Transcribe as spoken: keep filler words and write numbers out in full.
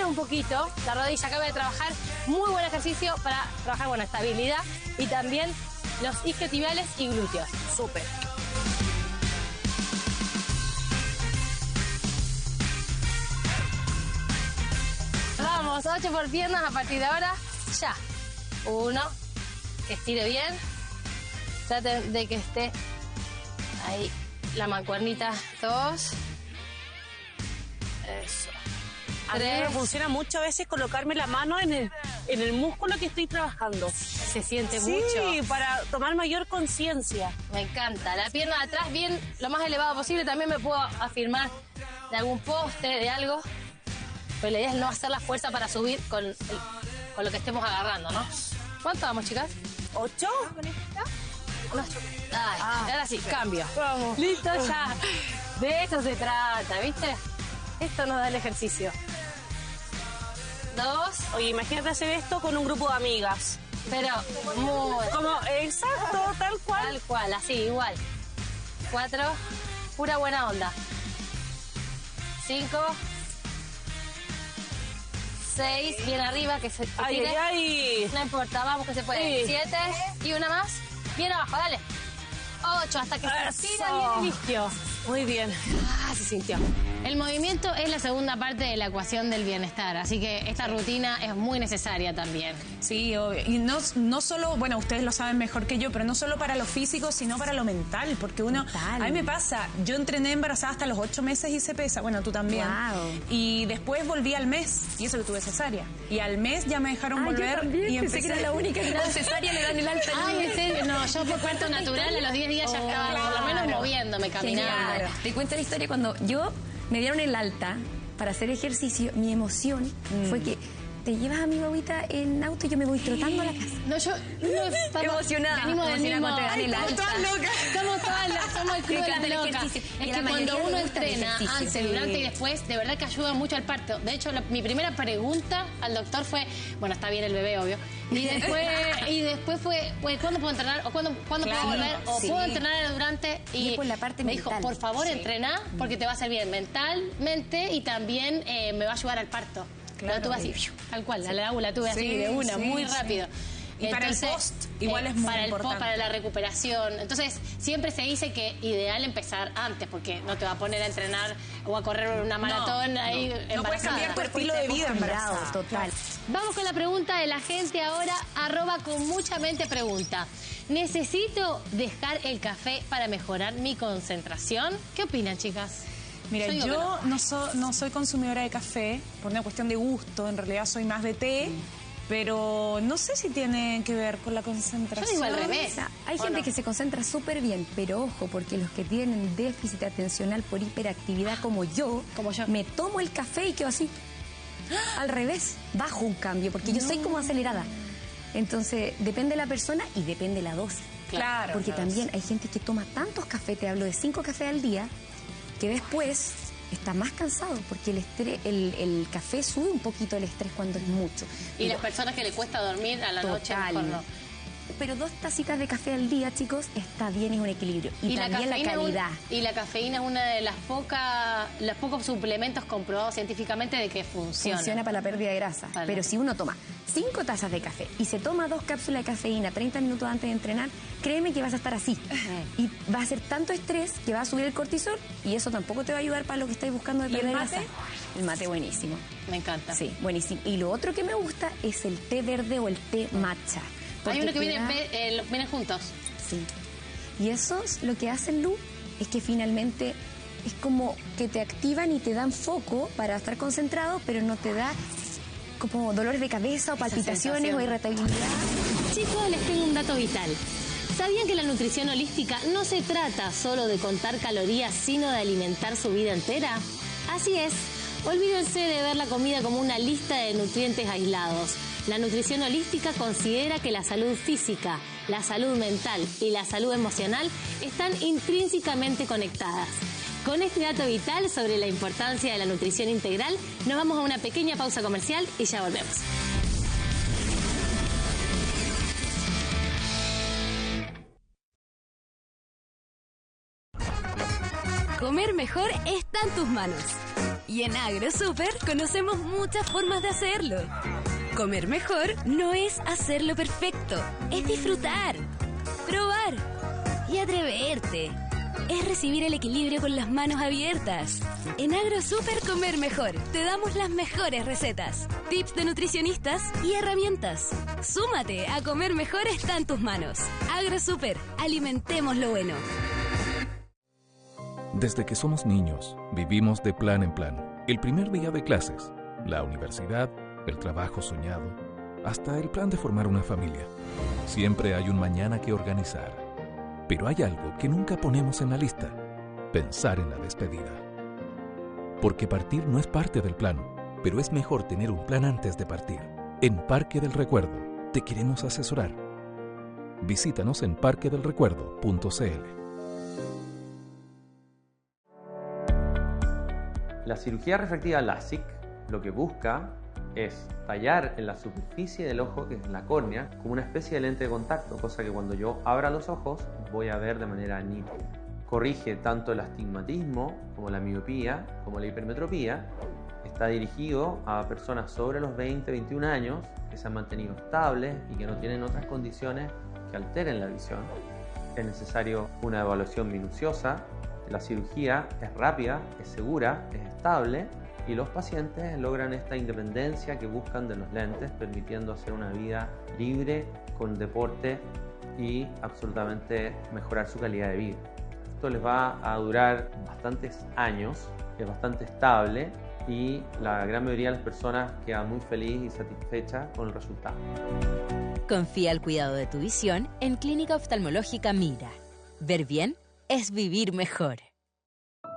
un poquito la rodilla. Acá voy a trabajar muy buen ejercicio para trabajar, bueno, estabilidad y también los isquiotibiales y glúteos. Súper. Vamos, ocho por piernas a partir de ahora, ya. Uno, que estire bien. Traten de que esté ahí la mancuernita. Dos. Eso. A mí me funciona mucho a veces colocarme la mano en el, en el músculo que estoy trabajando. Se siente sí, mucho. Sí, para tomar mayor conciencia. Me encanta. La pierna de atrás bien, lo más elevado posible. También me puedo afirmar de algún poste, de algo. Pero la idea es no hacer la fuerza para subir con, el, con lo que estemos agarrando, ¿no? ¿Cuánto vamos, chicas? ¿Ocho? No. Ay, ah, ahora sí, cambio. Vamos. Listo, ya. De eso se trata, ¿viste? Esto nos da el ejercicio. Dos. Oye, imagínate hacer esto con un grupo de amigas. Pero muy... Como, exacto, tal cual. Tal cual, así, igual. Cuatro. Pura buena onda. Cinco. Seis. Bien arriba, que se que ay, tire. ay, ay. No importa, vamos que se puede. Sí. Siete. Y una más. Bien abajo, dale. Ocho, hasta que Eso. se tira bien el isquio. Muy bien. Ah, se sintió. El movimiento es la segunda parte de la ecuación del bienestar, así que esta rutina es muy necesaria también. Sí, obvio. Y no, no solo, bueno, ustedes lo saben mejor que yo, pero no solo para lo físico, sino para lo mental, porque uno, Mental. a mí me pasa, yo entrené embarazada hasta los ocho meses y se pesa, bueno, tú también. Wow. Y después volví al mes, y eso que tuve cesárea. Y al mes ya me dejaron Ay, volver yo también, y pensé empecé. que era la única que con cesárea le dan el alta. Ay, ¿en serio? No, yo por parto natural a los diez días ya estaba por lo menos moviéndome, caminando. Genial. Te cuento la historia cuando yo me dieron el alta para hacer ejercicio, mi emoción Mm. fue que te llevas a mi guaguita en auto y yo me voy trotando a la casa. No, yo... No, estamos- Emocionada. Venimos del Emocionada mismo... cuando te dan el Ay, alta. estamos todas locas. Somos todas las... Somos el club Me de las encanta el locas. ejercicio. Es Y a que la mayoría cuando uno le gusta el entrena ejercicio. antes, Sí. durante y después, de verdad que ayuda mucho al parto. De hecho, la- mi primera pregunta al doctor fue... Bueno, está bien el bebé, obvio. Y después, y después fue, pues, ¿cuándo puedo entrenar? ¿O cuándo, ¿cuándo Claro, puedo volver? ¿O sí. puedo entrenar durante? Y es por la parte me dijo, mental. por favor, Sí. entrená, porque te va a hacer bien mentalmente y también eh, me va a ayudar al parto. Claro. Lo tuve así, Sí. tal cual, la la la tuve así Sí, de una, sí, muy sí. rápido. Y para el post, igual es muy para el post, importante. para la recuperación. Entonces, siempre se dice que ideal empezar antes, porque no te va a poner a entrenar o a correr una maratón no. ahí No puedes embarazada. cambiar tu estilo de vida embarazada. Total. Vamos con la pregunta de la gente ahora, arroba con mucha mente pregunta. ¿Necesito dejar el café para mejorar mi concentración? ¿Qué opinan, chicas? Mira, Yo yo, digo que no. no. so- no soy consumidora de café por una cuestión de gusto, en realidad soy más de té, pero no sé si tiene que ver con la concentración. Yo digo al O revés. sea, hay ¿O gente no? que se concentra súper bien, pero ojo, porque los que tienen déficit atencional por hiperactividad como yo, Como yo. me tomo el café y quedo así. Al revés, bajo un cambio, porque yo soy como acelerada. Entonces, depende de la persona y depende de la dosis. Claro. Porque claro, también hay gente que toma tantos cafés, te hablo de cinco cafés al día, que después está más cansado, porque el estrés, el, el café sube un poquito el estrés cuando es mucho. Y Pero- las personas que le cuesta dormir a la noche, mejor no. Pero dos tacitas de café al día, chicos, está bien, es un equilibrio. Y, también la, cafeína es un- calidad. y la cafeína es una de las pocas, los pocos suplementos comprobados científicamente de que funciona. Funciona para la pérdida de grasa. Vale. Pero si uno toma cinco tazas de café y se toma dos cápsulas de cafeína treinta minutos antes de entrenar, créeme que vas a estar así. Y va a ser tanto estrés que va a subir el cortisol y eso tampoco te va a ayudar para lo que estáis buscando de ¿Y el perder mate? grasa. El mate buenísimo. Me encanta. Sí, buenísimo. Y lo otro que me gusta es el té verde o el té matcha. Hay porque uno que te viene, da- ve- eh, los- vienen juntos. Sí. Y esos lo que hacen, Lu, es que finalmente es como que te activan y te dan foco para estar concentrado, pero no te da como dolores de cabeza o palpitaciones sensación. o irritabilidad. Chicos, les tengo un dato vital. ¿Sabían que la nutrición holística no se trata solo de contar calorías, sino de alimentar su vida entera? Así es. Olvídense de ver la comida como una lista de nutrientes aislados. La nutrición holística considera que la salud física, la salud mental y la salud emocional están intrínsecamente conectadas. Con este dato vital sobre la importancia de la nutrición integral, nos vamos a una pequeña pausa comercial y ya volvemos. Comer mejor está en tus manos. Y en AgroSuper conocemos muchas formas de hacerlo. Comer mejor no es hacerlo perfecto, es disfrutar, probar y atreverte. Es recibir el equilibrio con las manos abiertas. En AgroSuper Comer Mejor te damos las mejores recetas, tips de nutricionistas y herramientas. Súmate a Comer Mejor, está en tus manos. AgroSuper, alimentemos lo bueno. Desde que somos niños, vivimos de plan en plan. El primer día de clases, la universidad, el trabajo soñado, hasta el plan de formar una familia. Siempre hay un mañana que organizar. Pero hay algo que nunca ponemos en la lista: pensar en la despedida. Porque partir no es parte del plan, pero es mejor tener un plan antes de partir. En Parque del Recuerdo te queremos asesorar. Visítanos en parque del recuerdo punto c l. La cirugía refractiva LASIK lo que busca es tallar en la superficie del ojo, que es la córnea, como una especie de lente de contacto, cosa que cuando yo abra los ojos voy a ver de manera nítida. Corrige tanto el astigmatismo como la miopía, como la hipermetropía. Está dirigido a personas sobre los veinte, veintiún años que se han mantenido estables y que no tienen otras condiciones que alteren la visión. Es necesario una evaluación minuciosa. La cirugía es rápida, es segura, es estable, y los pacientes logran esta independencia que buscan de los lentes, permitiendo hacer una vida libre, con deporte y absolutamente mejorar su calidad de vida. Esto les va a durar bastantes años, es bastante estable y la gran mayoría de las personas queda muy feliz y satisfecha con el resultado. Confía el cuidado de tu visión en Clínica Oftalmológica Mira. Ver bien es vivir mejor.